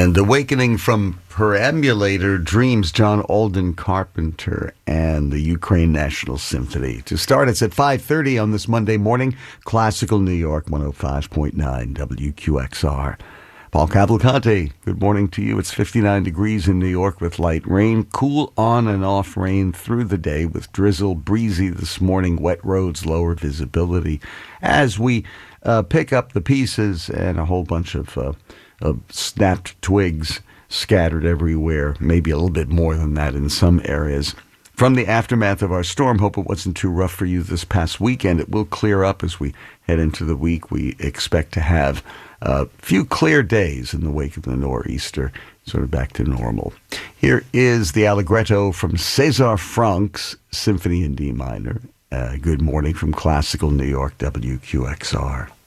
And awakening from perambulator dreams, John Alden Carpenter and the Ukraine National Symphony. To start, it's at 5:30 on this Monday morning. Classical New York, 105.9 WQXR. Paul Cavalcante, good morning to you. It's 59 degrees in New York with light rain. Cool on and off rain through the day with drizzle. Breezy this morning. Wet roads, lower visibility. As we pick up the pieces and a whole bunch of snapped twigs scattered everywhere, maybe a little bit more than that in some areas. From the aftermath of our storm, hope it wasn't too rough for you this past weekend. It will clear up as we head into the week. We expect to have a few clear days in the wake of the nor'easter, sort of back to normal. Here is the Allegretto from César Franck's Symphony in D minor. Good morning from Classical New York, WQXR.